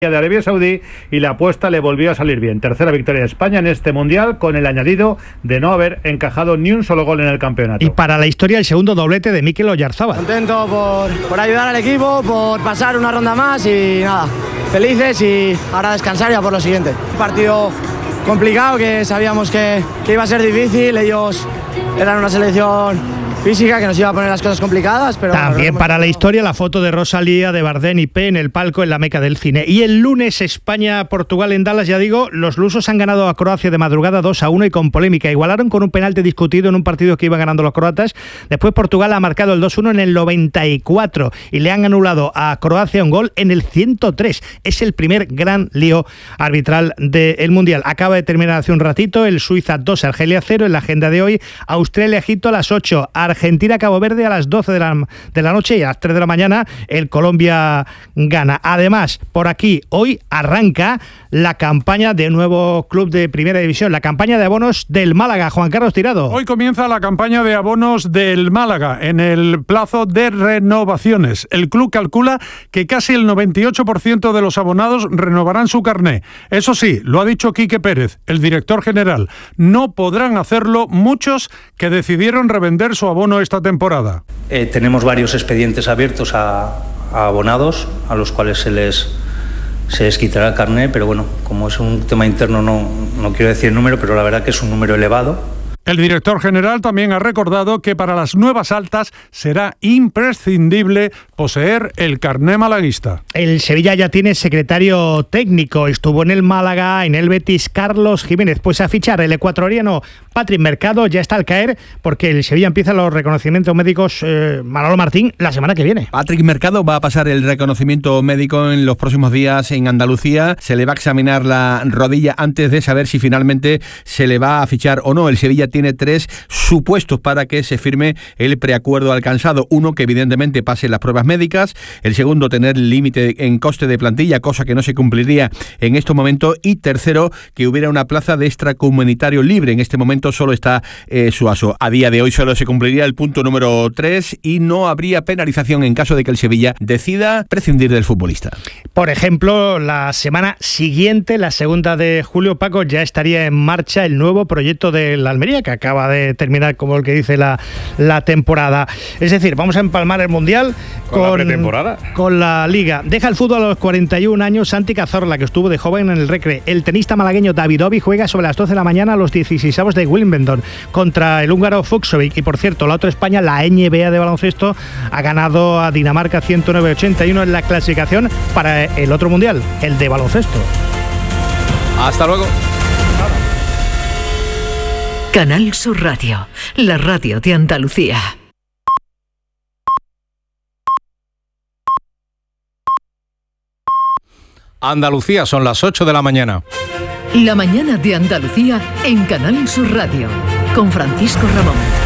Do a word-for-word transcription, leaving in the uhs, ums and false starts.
de Arabia Saudí y la apuesta le volvió a salir bien. Tercera victoria de España en este Mundial, con el añadido de no haber encajado ni un solo gol en el campeonato. Y para la historia, el segundo doblete de Mikel Oyarzábal. Contento por, por ayudar al equipo, por pasar una ronda más y nada, felices y ahora descansar ya por lo siguiente. Un partido complicado que sabíamos que, que iba a ser difícil, ellos eran una selección física que nos iba a poner las cosas complicadas, pero también bueno, para la historia la foto de Rosalía, de Bardem y P en el palco en la meca del cine. Y el lunes España-Portugal en Dallas, ya digo, los lusos han ganado a Croacia de madrugada dos a uno y con polémica. Igualaron con un penalti discutido en un partido que iban ganando los croatas. Después Portugal ha marcado el dos uno en el noventa y cuatro y le han anulado a Croacia un gol en el ciento tres. Es el primer gran lío arbitral del Mundial. Acaba de terminar hace un ratito el Suiza dos, Argelia cero. En la agenda de hoy, Australia-Egipto a las ocho, Argentina-Cabo Verde a las doce de la, de la noche y a las tres de la mañana el Colombia gana. Además, por aquí hoy arranca la campaña de nuevo club de Primera División, la campaña de abonos del Málaga. Juan Carlos Tirado. Hoy comienza la campaña de abonos del Málaga en el plazo de renovaciones. El club calcula que casi el noventa y ocho por ciento de los abonados renovarán su carné. Eso sí, lo ha dicho Quique Pérez, el director general. No podrán hacerlo muchos que decidieron revender su abono esta temporada. Eh, tenemos varios expedientes abiertos a, a abonados a los cuales se les se les quitará el carné, pero bueno, como es un tema interno no, no quiero decir el número, pero la verdad que es un número elevado. El director general también ha recordado que para las nuevas altas será imprescindible poseer el carné malaguista. El Sevilla ya tiene secretario técnico. Estuvo en el Málaga, en el Betis, Carlos Jiménez. Pues a fichar el ecuatoriano Patrick Mercado ya está al caer porque el Sevilla empieza los reconocimientos médicos eh, Manolo Martín la semana que viene. Patrick Mercado va a pasar el reconocimiento médico en los próximos días en Andalucía. Se le va a examinar la rodilla antes de saber si finalmente se le va a fichar o no. El Sevilla tiene tres supuestos para que se firme el preacuerdo alcanzado. Uno, que evidentemente pase las pruebas médicas. El segundo, tener límite en coste de plantilla, cosa que no se cumpliría en estos momentos. Y tercero, que hubiera una plaza de extracomunitario libre. En este momento solo está eh, Suaso. A día de hoy solo se cumpliría el punto número tres y no habría penalización en caso de que el Sevilla decida prescindir del futbolista. Por ejemplo, la semana siguiente, la segunda de julio, Paco, ya estaría en marcha el nuevo proyecto de la Almería, que acaba de terminar, como el que dice la, la temporada. Es decir, vamos a empalmar el Mundial con, con la pretemporada, con la Liga. Deja el fútbol a los cuarenta y un años Santi Cazorla, que estuvo de joven en el Recre. El tenista malagueño David Ovi juega sobre las doce de la mañana a los dieciseisavos de Wimbledon contra el húngaro Fucsovic. Y por cierto, la otra España, la N B A de baloncesto, ha ganado a Dinamarca ciento nueve a ochenta y uno en la clasificación para el otro Mundial, el de baloncesto. Hasta luego. Canal Sur Radio, la radio de Andalucía. Andalucía, son las ocho de la mañana. La mañana de Andalucía en Canal Sur Radio, con Francisco Ramón.